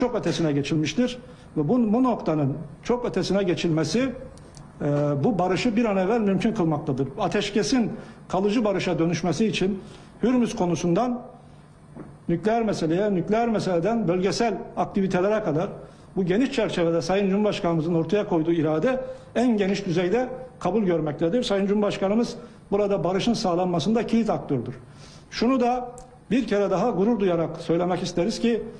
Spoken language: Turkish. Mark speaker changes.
Speaker 1: çok ötesine geçilmiştir. Ve bu noktanın çok ötesine geçilmesi bu barışı bir an evvel mümkün kılmaktadır. Ateşkesin kalıcı barışa dönüşmesi için Hürmüz konusundan nükleer meseleye, nükleer meseleden bölgesel aktivitelere kadar bu geniş çerçevede Sayın Cumhurbaşkanımızın ortaya koyduğu irade en geniş düzeyde kabul görmektedir. Sayın Cumhurbaşkanımız burada barışın sağlanmasında kilit aktördür. Şunu da bir kere daha gurur duyarak söylemek isteriz ki